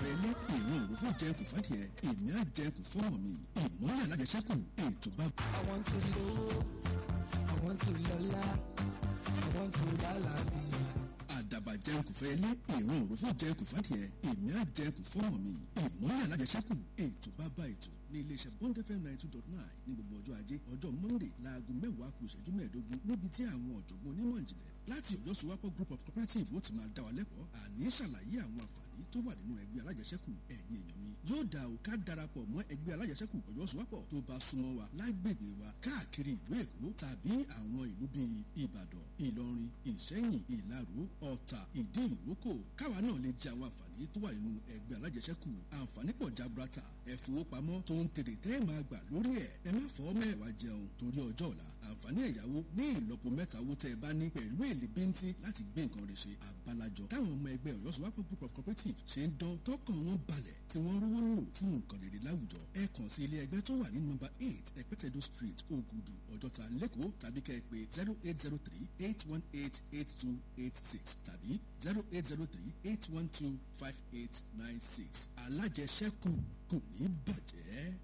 fẹ́ lé ìran òru fún jẹun kò fàdìẹ èmi á jẹun kò fọ́mọ mi ìmọ̀lẹ̀ alájẹsẹ́kù ètò bá. I want to love, I want to lọ́lá, I want to lálàbí. àdàbà jẹun kò fẹ́ lé ìran òru fún jẹun kò fàdìẹ èmi á jẹun kò fọ́mọ mi ìmọ̀lẹ̀ alájẹsẹ́kù ètò bá bá ètò ní iléeṣẹ́ Bond FM 92.9 ní gbogbo ọjọ́ ajé ọjọ́ Monday láago 10:15 níbi tí àwọn ọ̀jọ̀gbọ́n onímọ̀ ìjìnlẹ̀ láti Ọ̀yọ́ Sowapọ̀ Group of Cooperative ó ti máa dá wa lẹ́kọ̀ọ́ àní ṣàlàyé àwọn àǹfààní tó wà nínú ẹgbẹ́ alájẹsẹ́kù ẹ̀yin èèyàn mi yóò dá o ká darapọ̀ mọ́ ẹgbẹ́ alájẹsẹ́kù Ọ̀yọ́ Sowapọ̀ tó bá súnmọ́ wa lágbègbè wa káàkiri ìlú Èkó tàbí àwọn ìlú bíi Ìbàdàn Ìlọrin Ìṣẹ́yìn Ìlaró Ọ̀tà Ìdí ìrókò káwa náà lè jẹ àwọn àǹfààní tó wà nínú ẹgbẹ́ alájẹsẹ́kù àǹfààní pọ̀ jaburata ẹ fowópamọ́ tó ń tèrè tẹ́ máa gbà lórí ẹ̀ ẹ má fọ́ mẹ́wàá jẹun torí ọjọ́ ọ̀la àǹfààní ẹ̀yáwó ní ìlọ́po mẹ́ta owó tẹ́ ẹ bá ní pẹ̀lú èlé bíntín láti gbé nǹkan rẹ̀ ṣe àbálàjọ táwọn ọmọ ẹgbẹ́ Ọ̀yọ́ Sowapọ̀ Group of Cooperative ṣe ń dán tọkàn wọn balẹ̀ tí wọ́n rówó lò fún nǹkan rere láwùjọ ẹ kàn sí ilé ẹgbẹ́ tó wà ní nọ́mbà 8 Ẹ̀pẹ́tẹ̀dó Street Ògùdù Ọjọ́ta Lẹ́kọ̀ọ́ tàbí kẹ́ ẹ pé 0803-818-8286 tàbí 0803-812-5896 alájẹsẹ́kù kò ní bàjẹ́.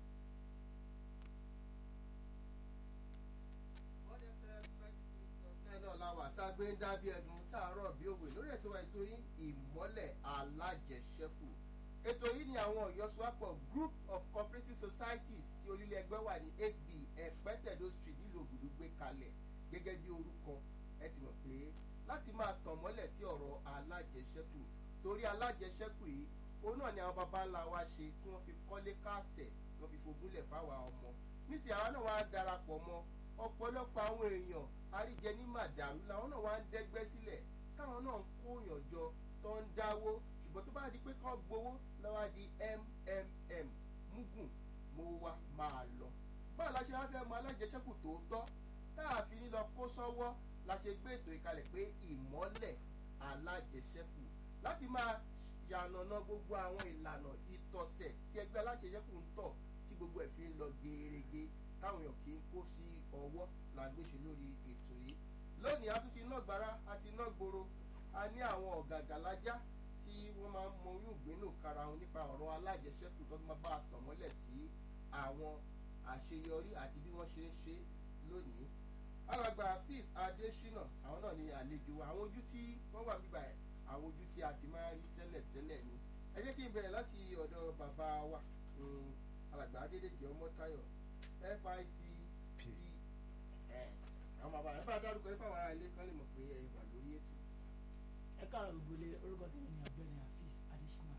tá a gbé ń dá bí ẹdun táàárọ̀ bí òwe lórí ètò ètò yín ìmọ́lẹ̀ alájẹsẹ́kù ètò yìí ni àwọn Ọ̀yọ́ Sowapọ̀ Group of Cooperative Societies tí orílé ẹgbẹ́ wà ní 8B Ẹ̀pẹ́tẹ̀dó Street nílùú Ògùdù gbé kalẹ̀ gẹ́gẹ́ bí orúkọ ẹ ti mọ̀ pé láti máa tàn mọ́lẹ̀ sí ọ̀rọ̀ alájẹsẹ́kù torí alájẹsẹ́kù yìí òun náà ni àwọn baba ńlá wa ṣe tí wọ́n fi kọ́lé káàsẹ̀ tí wọ́n fi fogúnlẹ̀ fáwa ọmọ níṣẹ́ àwọn náà wá darapọ̀ mọ́ ọ̀pọ̀lọpọ̀ àwọn èèyàn àríjẹ ní màdàrú làwọn náà wá ń dẹ́gbẹ́ sílẹ̀ káwọn náà ń kóyàn jọ tó ń dáwó ṣùgbọ́n tó bá di pé kán gbowó lọ́wọ́ di MMM mugun mo wá máa lọ. báwo la ṣe wá fẹ́ mọ alájẹsẹ́kù tòótọ́ tá a fi ní lọ kó sọ́wọ́ la ṣe gbé ètò ìkalẹ̀ pé ìmọ́lẹ̀ alájẹsẹ́kù láti máa yànnàná gbogbo àwọn ìlànà ìtọ̀sẹ̀ tí ẹgbẹ́ alájẹsẹ́kù ń tọ̀ tí gbogbo ẹ̀ fi ń lọ gerege táwọn èèyàn kì í kó sí ọwọ́ la gbé ṣe lórí ètò yìí lónìí a tún ti ná gbára a ti ná gbòòrò a ní àwọn ọ̀gàgàlájá tí wọ́n máa ń mọ oyún ìgbénú kára wọn nípa ọ̀rọ̀ alájẹsẹ́kù tó máa bá a tàn mọ́lẹ̀ sí àwọn àṣeyọrí àti bí wọ́n ṣe ń ṣe lónìí alàgbà Hafiz Adésínà àwọn náà ní àlejò àwọn ojú tí wọ́n wà bíbà ẹ̀ àwọn ojú tí a ti máa ń rí tẹ́lẹ̀ ni ẹ jẹ́ kí n bẹ̀rẹ̀ láti ọ̀dọ̀ bàbá wa alàgbà Adédèjì Ọmọ́táyọ̀ FICP àwọn bàbá ẹ bá dárúkọ ifá àwọn ará ilé kan lè mọ̀ pé ẹ wà lórí ètò. ẹ káàárọ̀ gbogbo ilé orúkọ tèmi ni ọ̀gbẹ́ni Hafiz Adésínà.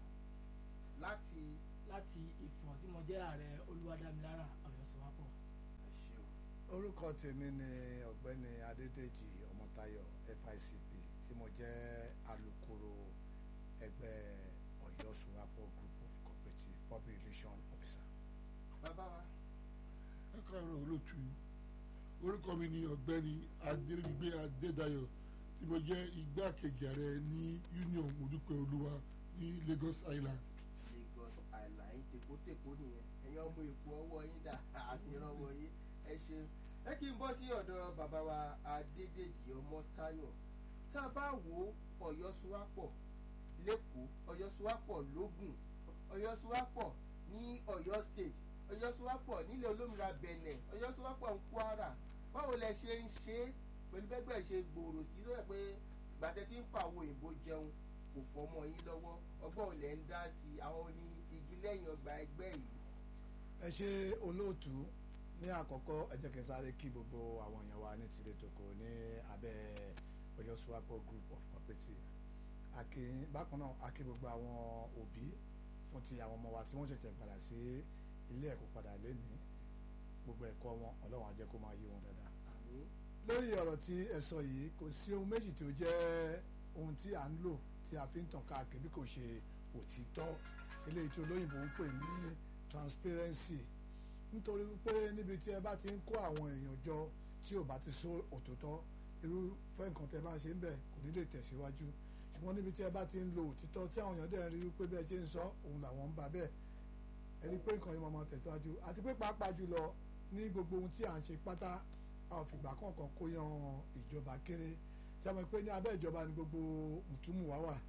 láti Ifọ̀n tí mo jẹ́ ààrẹ Olúwadámilára Ọ̀yọ́ Sowapọ̀. orúkọ tèmi ni ọ̀gbẹ́ni Adédèjì Ọmọ́táyọ̀ FICP tí mo jẹ́ alukoro ẹgbẹ́ Ọ̀yọ́ Sowapọ̀ Group of Cooperative Public Relations Officer. bàbá wa. ẹ káàárọ̀ olóòtú orúkọ mi ni ọ̀gbẹ́ni Adéríbigbé Adédayọ̀ tí mo jẹ́ igbákejì ààrẹ ní Union Modúpẹ́ Olúwa ní Lagos Island. Lagos Island yìí tèkótèkó nìyẹn ẹ̀yin ọmọ èkó ọwọ́ yín dà àti ìrànwọ́ yín ẹ ṣeun. ẹ kí n bọ́ sí ọ̀dọ̀ bàbá wa Adédèjì Ọmọ́táyọ̀ tá a bá wo Ọ̀yọ́ Sowapọ̀ lẹ́kọ̀ọ́ Ọ̀yọ́ Sowapọ̀ lógùn Ọ̀yọ́ Sowapọ̀ ní Ọ̀yọ́ State Ọ̀yọ́ Sowapọ̀ nílẹ̀ olómìnira Benin Ọ̀yọ́ Sowapọ̀ ń Kwara báwo lẹ ṣe ń ṣe pẹ̀lú bẹ́gbẹ́ ṣe gbòòrò sí lóye pé gbàtẹ́ tí ń fa àwọn òyìnbó jẹun kò fọmọ yín lọ́wọ́ ọgbọ́n ò lẹ́ ń dá sí àwọn ní igi lẹ́yìn ọgbà ẹgbẹ́ yìí. ẹ ṣe olóòtú ní àkọ́kọ́ ẹ jẹ́ kí n sáré kí gbogbo àwọn èèyàn wa ní tìlẹ̀ tòkò ní abẹ́ Ọ̀yọ́ Sowapọ̀ Group of Cooperative bákan náà a kí gbogbo àwọn òbí fún ti àwọn ọmọ wa tí wọ́n ṣẹ̀ṣẹ̀ padà sí ilé ẹ̀kọ́ padà lẹ́ni gbogbo ẹ̀kọ́ wọn Ọlọ́run á jẹ́ kó máa yé wọn dáadáa. lórí ọ̀rọ̀ tí ẹ sọ yìí kò sí ohun méjì tí ó jẹ́ ohun tí à ń lò tí a fi ń tàn káàkiri bí kò ṣe òtítọ́ eléyìí tí olóyìnbó ń pè ní transparency nítorí pé níbi tí ẹ bá ti ń kó àwọn èèyàn jọ tí ò bá ti sọ òtítọ́ irúfẹ́ nǹkan tẹ bá ṣe ń bẹ̀ kò ní lè tẹ̀síwájú ṣùgbọ́n níbi tí ẹ bá ti ń lo òtítọ́ tí àwọn èèyàn dẹ̀ ń rí wípé bẹ́ẹ̀ ṣe ń sọ òun làwọn ń bá bẹ́ẹ̀ ẹni pé nǹkan yìí máa tẹ̀síwájú àti pé pàápàá jùlọ ní gbogbo ohun tí à ń ṣe pátá a ò fìgbà kọ̀ọ̀kan kó yan ìjọba kéré tí a mọ̀ pé ní abẹ́ ìjọba ni gbogbo mùtúmù wá wà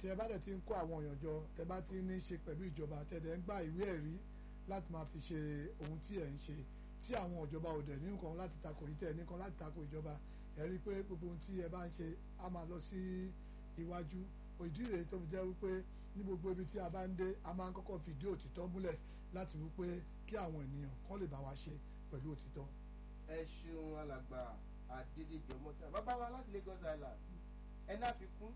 tí ẹ bá dẹ̀ ti ń kó àwọn èèyàn jọ tẹ bá ti ní ṣe pẹ̀lú ìjọba tẹ̀dẹ̀ ń gba ìwé ẹ̀rí láti máa fi ṣe ohun tí ẹ̀ ń ṣe tí àwọn ìjọba ò dẹ̀ ní nǹkan láti takò yín tẹ̀ nìkan láti takò ìjọba ẹ rí i pé gbogbo ohun tí ẹ bá ń ṣe á máa lọ sí iwájú ìdí rèé tó fi jẹ́ wípé ní gbogbo ibi tí a bá ń dé a máa ń kọ́kọ́ fìdí òtítọ́ múlẹ̀ láti wípé kí àwọn ènìyàn kán lè bá wa ṣe pẹ̀lú òtítọ́. ẹ ṣeun alàgbà Adédèjì Ọmọ́tà bàbá wa láti Lagos Island ẹ náà fi kún.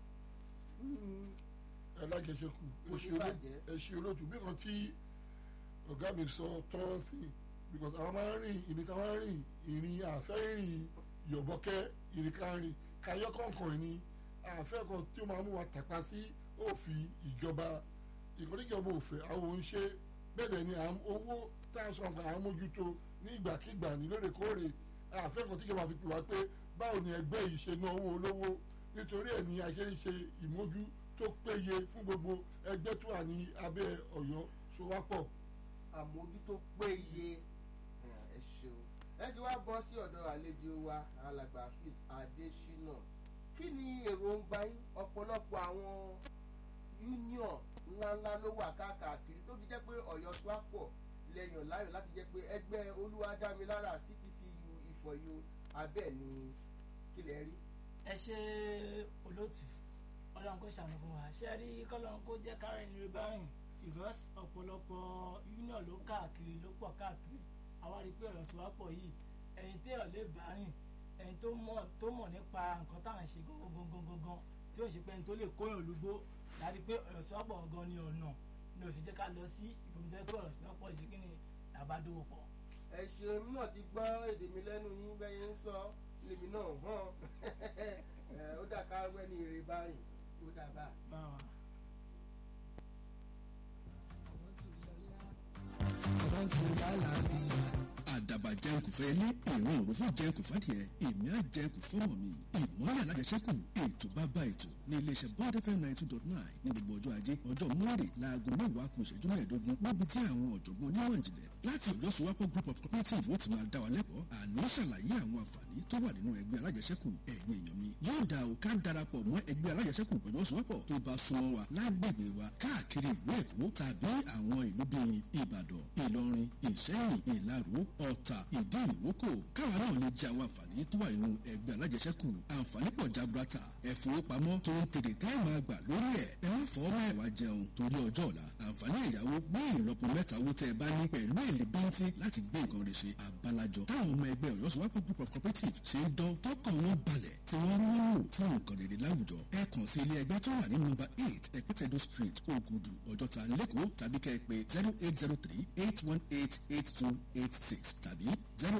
alájẹsẹkù ẹṣin olóòtú bí kan tí ọ̀gá mi sọ tọ́ sí because àwọn máa ń rìn ìrìn táwọn máa ń rìn ìrìn àfẹ́ rìn yọ̀bọ̀kẹ́ ìrìn kan rìn káyọ́ kọ̀ọ̀kan ní àfẹ́ kan tí ó máa mú wa tàpá sí òfin ìjọba ìkọ́níjọba òfin àwọn òun ṣe bẹ́ẹ̀ ni owó tá a sọ nǹkan àwọn mójútó ní ìgbàkigbà ní lóòrèkóòrè àfẹ́ kan tíjọba fi pè wá pé báwo ni ẹgbẹ́ yìí ṣe ná owó olówó nítorí ẹ̀ ní a ṣe ń ṣe ìmójú tó péye fún gbogbo ẹgbẹ́ tó wà ní abẹ́ Ọ̀yọ́ Sowápọ̀. àmójútó péye ẹ ṣeun ẹ ti wá bọ́ sí ọ̀dọ̀ àlejò wa alàgbà Hafiz Adésínà kí ni èròǹgbà yín ọ̀pọ̀lọpọ̀ àwọn union ńláńlá ló wà káàkiri tó fi jẹ́ pé Ọ̀yọ́ Sowápọ̀ lẹ́yìn láyọ̀ láti jẹ́ pé ẹgbẹ́ Olúwadámilára CTCU Ìfọ̀yọ abẹ́ ni kílẹ̀ rí. ẹ ṣe olóòtú Ọlọ́run kó ṣàánú fún wa ṣe rí kọ́lọ́run kó jẹ́ kárẹ̀ ní rìbárìn because ọ̀pọ̀lọpọ̀ union ló káàkiri ló pọ̀ káàkiri àwa rí i pé Ọ̀yọ́ Sowápọ̀ yìí ẹni téèyàn lè bá rìn ẹni tó mọ̀ nípa nǹkan táwọn ń ṣe gangan tí ó ṣe pé ẹni tó lè kóyàn olúgbó láti pé Ọ̀yọ́ Sowápọ̀ gangan ní ọ̀nà ní òfin jẹ́ ká lọ sí ìfòmìtẹ́ pé Ọ̀yọ́ Sowápọ̀ ṣe kí ni àbádówó pọ̀. ẹ ṣe èmi náà ti gbọ́ èdè mi lẹ́nu yín bẹ́ẹ̀ yín sọ lèmi náà hàn ó dà ká wẹ́ ní ire bá rìn ó dà bá. àdàbà jẹun fẹ́ lé ìrún òrùfún jẹun fàdìẹ èmi á jẹun fọ́mọ mi ìmọ̀lẹ̀ alájẹsẹ́kù ètò bàbá ètò ní iléeṣẹ́ Bond FM 92.9 ní gbogbo ọjọ́ ajé ọjọ́ Monday láago 10:15 níbi tí àwọn ọ̀jọ̀gbọ́n onímọ̀ ìjìnlẹ̀ láti Ọ̀yọ́ Sowápọ̀ Group of Cooperative ó ti máa dá wa lẹ́kọ̀ọ́ àní ṣàlàyé àwọn àǹfààní tó wà nínú ẹgbẹ́ alájẹsẹ́kù ẹ̀yin èèyàn mi yóò dá o ká darapọ̀ mọ́ ẹgbẹ́ alájẹsẹ́kù Ọ̀yọ́ Sowápọ̀ tó bá súnmọ́ wa lágbègbè wa káàkiri ìlú Èkó tàbí àwọn ìlú bíi Ìbàdàn Ìlọrin Ìṣẹ́yìn Ìlaró Ọ̀tà Ìdí Ìrókò káwa náà lè jẹ àwọn àǹfààní tó wà nínú ẹgbẹ́ alájẹsẹ́kù àǹfààní pọ̀ jaburata ẹ̀fowópamọ́ tó ń tètè tẹ́ máa gbà lórí ẹ̀ ẹ má fọ́ mẹ́wàá jẹun torí ọjọ́ ọ̀la àǹfààní ẹ̀yáwó ní ìlọ́po mẹ́ta owó tẹ́ ẹ bá ní pẹ̀lú èlé bíntín láti gbé nǹkan rẹ̀ ṣe àbálàjọ táwọn ọmọ ẹgbẹ́ Ọ̀yọ́ Sowápọ̀ Group of Cooperative ṣe ń dán tọkàn wọn balẹ̀ tí wọ́n rí wọ́n lò fún nǹkan rere láwùjọ ẹ kàn sí ilé ẹgbẹ́ tó wà ní nọ́mbà 8 Ẹ̀pẹ́tẹ̀dọ̀ Street Ògùdù Ọjọ́ta lẹ́kọ̀ọ́ tàbí kẹ́ ẹ pé 0803 818 8286 tàbí 0